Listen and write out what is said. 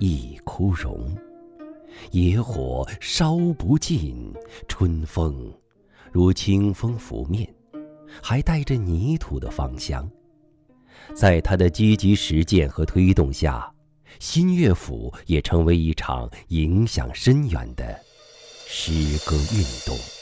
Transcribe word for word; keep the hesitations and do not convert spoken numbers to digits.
一枯荣。野火烧不尽，春风如清风拂面，还带着泥土的芳香。在他的积极实践和推动下，新乐府也成为一场影响深远的诗歌运动。